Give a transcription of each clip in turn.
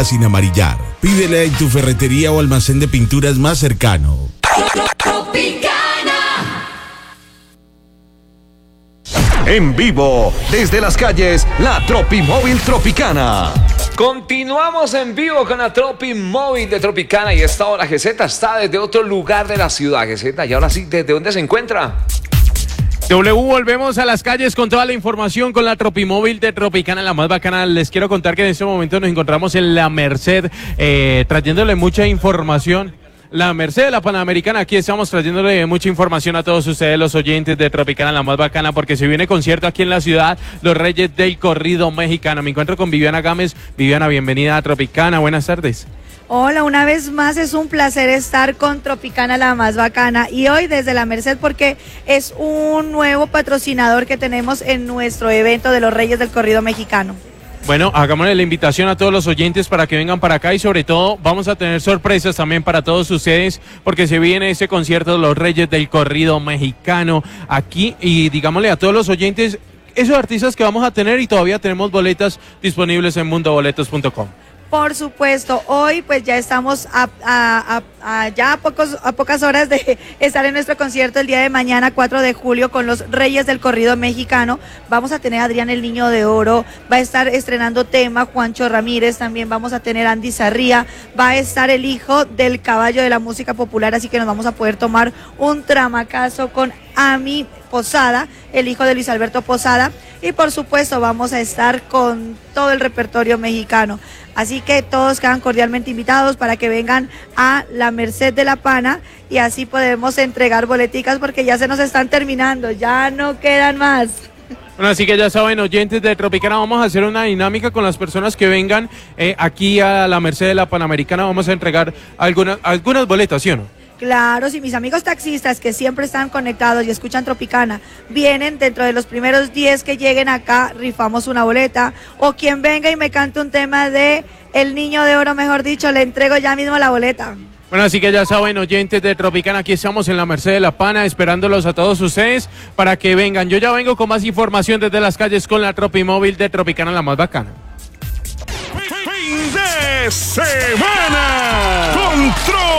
sin amarillar. Pídele en tu ferretería o almacén de pinturas más cercano. En vivo, desde las calles, la Tropimóvil Tropicana. Continuamos en vivo con la Tropimóvil de Tropicana y esta hora GZ está desde otro lugar de la ciudad. GZ, y ahora sí, ¿desde dónde se encuentra? Volvemos a las calles con toda la información con la Tropimóvil de Tropicana, la más bacana. Les quiero contar que en este momento nos encontramos en La Merced, trayéndole mucha información. La Merced de la Panamericana, aquí estamos trayéndole mucha información a todos ustedes, los oyentes de Tropicana, la más bacana, porque se viene concierto aquí en la ciudad, los Reyes del Corrido Mexicano. Me encuentro con Viviana Gámez. Viviana, bienvenida a Tropicana, buenas tardes. Hola, una vez más es un placer estar con Tropicana, la más bacana, y hoy desde La Merced porque es un nuevo patrocinador que tenemos en nuestro evento de los Reyes del Corrido Mexicano. Bueno, hagámosle la invitación a todos los oyentes para que vengan para acá y sobre todo vamos a tener sorpresas también para todos ustedes porque se viene ese concierto de los Reyes del Corrido Mexicano aquí y digámosle a todos los oyentes esos artistas que vamos a tener y todavía tenemos boletas disponibles en mundoboletos.com. Por supuesto, hoy pues ya estamos a pocas horas de estar en nuestro concierto el día de mañana, 4 de julio, con los Reyes del Corrido Mexicano. Vamos a tener a Adrián el Niño de Oro, va a estar estrenando tema Juancho Ramírez, también vamos a tener a Andy Sarría, va a estar el hijo del caballo de la música popular, así que nos vamos a poder tomar un tramacazo con Ami Posada, el hijo de Luis Alberto Posada, y por supuesto vamos a estar con todo el repertorio mexicano. Así que todos quedan cordialmente invitados para que vengan a La Merced de la Pana y así podemos entregar boleticas porque ya se nos están terminando, ya no quedan más. Bueno, así que ya saben, oyentes de Tropicana, vamos a hacer una dinámica con las personas que vengan aquí a La Merced de la Panamericana, vamos a entregar algunas boletas, ¿sí o no? Claro, si mis amigos taxistas que siempre están conectados y escuchan Tropicana vienen dentro de los primeros 10 que lleguen acá, rifamos una boleta. O quien venga y me cante un tema de El Niño de Oro, mejor dicho, le entrego ya mismo la boleta. Bueno, así que ya saben, oyentes de Tropicana, aquí estamos en La Merced de la Pana, esperándolos a todos ustedes para que vengan. Yo ya vengo con más información desde las calles con la Tropimóvil de Tropicana, la más bacana. Fin de semana con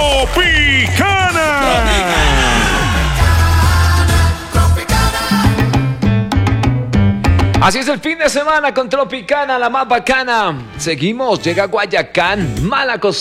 Tropicana. Así es el fin de semana con Tropicana, la más bacana. Seguimos, llega Guayacán, Mala Costumbre.